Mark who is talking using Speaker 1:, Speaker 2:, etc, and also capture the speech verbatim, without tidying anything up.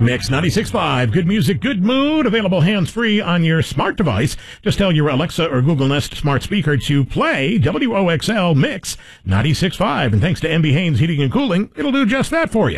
Speaker 1: Mix ninety-six point five. Good music, good mood. Available hands-free on your smart device. Just tell your Alexa or Google Nest smart speaker to play W O X L Mix ninety-six point five. And thanks to M B Haynes Heating and Cooling, it'll do just that for you.